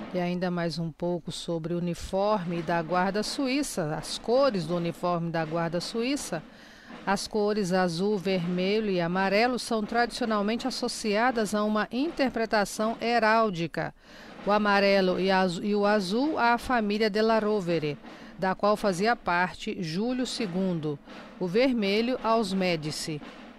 E ainda mais um pouco sobre o uniforme da Guarda Suíça, as cores do uniforme da Guarda Suíça. As cores azul, vermelho e amarelo são tradicionalmente associadas a uma interpretação heráldica. O amarelo e o azul à família della Rovere, da qual fazia parte Júlio II. O vermelho aos Médici.